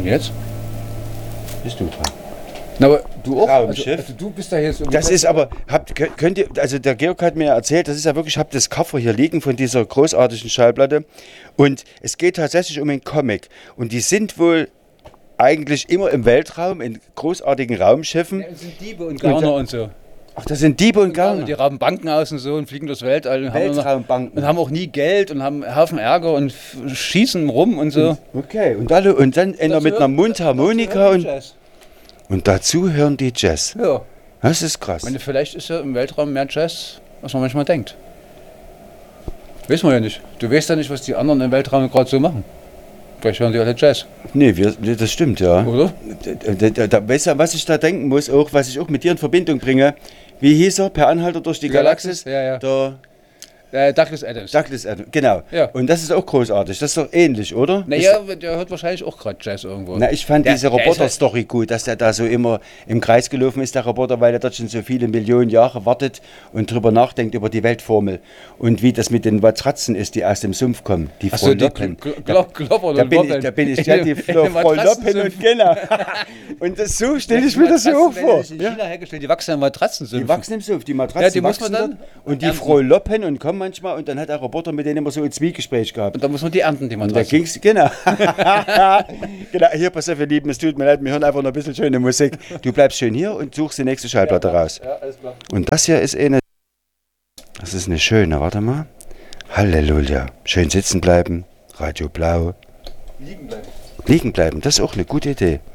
Und jetzt? Bist du dran? Na, aber du auch? Raumschiff. Also du bist da jetzt... Das ist aber, könnt ihr, also der Georg hat mir erzählt, das ist ja wirklich, ich habe das Cover hier liegen von dieser großartigen Schallplatte und es geht tatsächlich um einen Comic und die sind wohl eigentlich immer im Weltraum, in großartigen Raumschiffen. Ja, das sind Diebe und Gauner und so. Ach, das sind Diebe und Gauner. Die rauben Banken aus und so und fliegen durchs Weltall und Weltraumbanken. und haben auch nie Geld und haben einen Haufen Ärger und schießen rum und so. Okay, und dann einer mit einer Mundharmonika und dazu hören die Jazz. Ja. Das ist krass. Ich meine, vielleicht ist ja im Weltraum mehr Jazz, als man manchmal denkt. Weiß man ja nicht. Du weißt ja nicht, was die anderen im Weltraum gerade so machen. Vielleicht hören die alle Jazz. Nee, das stimmt, ja. Oder? Weißt du, was ich da denken muss, auch was ich auch mit dir in Verbindung bringe? Wie hieß er? Per Anhalter durch die Galaxis? Ja. Der Douglas Adams. Douglas Adams, genau. Ja. Und das ist auch großartig. Das ist doch ähnlich, oder? Naja, der hört wahrscheinlich auch gerade Jazz irgendwo. Na, ich fand diese Der ist Roboter-Story gut, dass der da so immer im Kreis gelaufen ist, der Roboter, weil er dort schon so viele Millionen Jahre wartet und drüber nachdenkt über die Weltformel. Und wie das mit den Matratzen ist, die aus dem Sumpf kommen. Die Frau Loppen. Da bin ich ja die Frau Loppen und genau. Und das so stelle ich mir das so auch vor. In China hergestellt, die wachsen in Matratzen. Die wachsen im Sumpf, die Matratzen Ja, die muss wachsen man dann dort. Und die Frau Loppen und kommen manchmal und dann hat der Roboter mit denen immer so ein Zwiegespräch gehabt. Und da muss man die ernten, die Da Matratzen. ging's, genau. Genau, hier, pass auf, ihr Lieben, es tut mir leid, wir hören einfach noch ein bisschen schöne Musik. Du bleibst schön hier und suchst die nächste Schallplatte raus. Ja, alles klar. Und das hier ist das ist eine schöne, warte mal. Halleluja. Schön sitzen bleiben, Radio Blau. Liegen bleiben. Liegen bleiben, das ist auch eine gute Idee.